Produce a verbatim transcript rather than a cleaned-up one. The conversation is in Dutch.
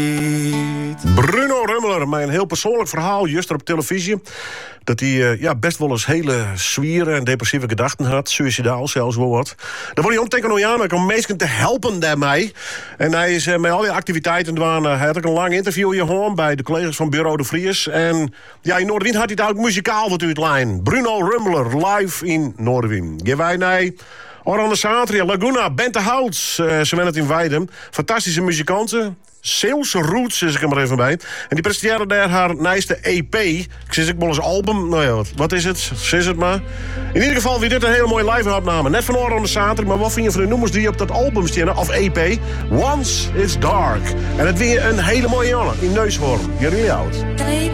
Bruno Rummeler, met een heel persoonlijk verhaal, juist op televisie. Dat hij uh, ja, best wel eens hele zwieren en depressieve gedachten had. Suicidaal zelfs wel wat. Daar wordt hij ontdekken aan om mensen te helpen daarmee. En hij is uh, met al die activiteiten doen. Uh, hij had ook een lang interview gehoord bij de collega's van Bureau de Vries. En ja, in Noordwien had hij het ook muzikaal wat uit lijn. Bruno Rummeler, live in Noordwien. Geef wij naar Oranje Satria, Laguna, Bente Houts. Uh, ze werden het in Weidem. Fantastische muzikanten. Zeeuwse Roots is ik er maar even bij. En die presenteren daar haar nieuwste E P. Ik zie ik wel eens album. Nou ja, wat, wat is het? Zis het maar. In ieder geval weer dit een hele mooie live-opname. Net van Oranje Satria. Maar wat vind je van de noemers die op dat album staan? Of E P? Once It's Dark. En het weer een hele mooie jongen in Neushoorn. Jullie oud.